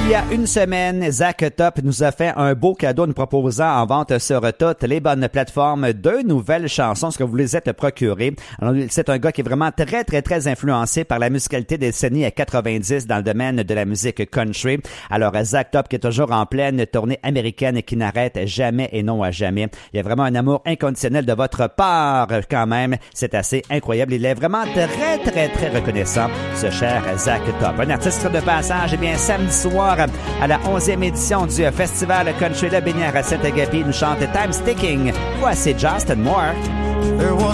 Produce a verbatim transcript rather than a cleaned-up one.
Il y a une semaine, Zach Top nous a fait un beau cadeau en nous proposant en vente sur toutes les bonnes plateformes deux nouvelles chansons, ce que vous les êtes procurées. Alors, c'est un gars qui est vraiment très, très, très influencé par la musicalité des décennies quatre-vingt-dix dans le domaine de la musique country. Alors, Zach Top qui est toujours en pleine tournée américaine et qui n'arrête jamais et non à jamais. Il y a vraiment un amour inconditionnel de votre part quand même. C'est assez incroyable. Il est vraiment très, très, très reconnaissant, ce cher Zach Top. Un artiste de passage, eh bien, samedi soir, à la onzième édition du Festival Country La Binière à Saint-Agapi, nous chante Time Sticking. Voici Justin Moore. There